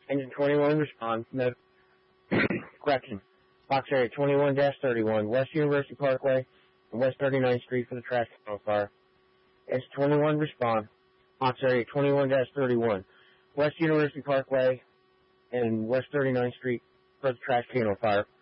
Engine 21 respond. Correction. Box area 21-31, West University Parkway and West 39th Street for the trash can fire. Engine 21 respond. Box area 21-31, West University Parkway and West 39th Street for the trash can fire.